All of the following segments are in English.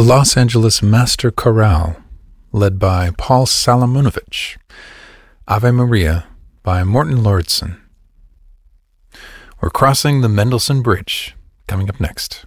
Los Angeles Master Chorale, led by Paul Salamunovich. Ave Maria by Morton Lauridsen. We're crossing the Mendelssohn Bridge, coming up next.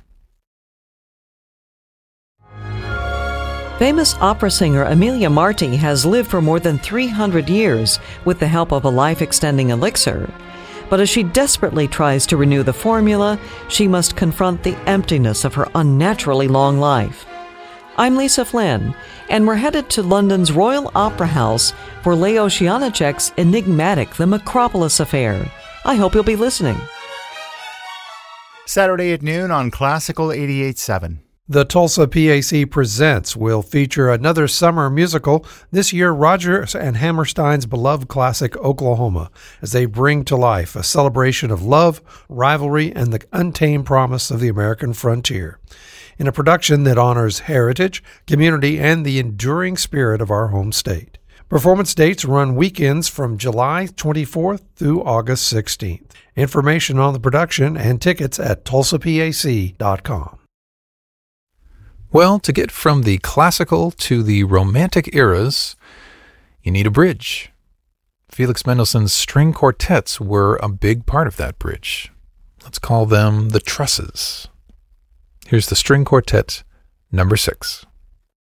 Famous opera singer Emilia Marti has lived for more than 300 years with the help of a life-extending elixir. But as she desperately tries to renew the formula, she must confront the emptiness of her unnaturally long life. I'm Lisa Flynn, and we're headed to London's Royal Opera House for Leo Shianicek's enigmatic The Macropolis Affair. I hope you'll be listening. Saturday at noon on Classical 88.7. The Tulsa PAC Presents will feature another summer musical, this year Rodgers and Hammerstein's beloved classic Oklahoma, as they bring to life a celebration of love, rivalry, and the untamed promise of the American frontier, in a production that honors heritage, community, and the enduring spirit of our home state. Performance dates run weekends from July 24th through August 16th. Information on the production and tickets at tulsapac.com. Well, to get from the classical to the romantic eras, you need a bridge. Felix Mendelssohn's string quartets were a big part of that bridge. Let's call them the trusses. Here's the string quartet number 6.